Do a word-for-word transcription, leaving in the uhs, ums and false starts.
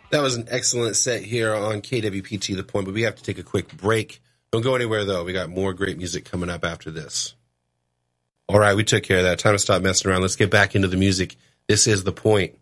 That was an excellent set here on K W P T The Point, but we have to take a quick break. Don't go anywhere, though. We got more great music coming up after this. All right, we took care of that. Time to stop messing around. Let's get back into the music. This is The Point.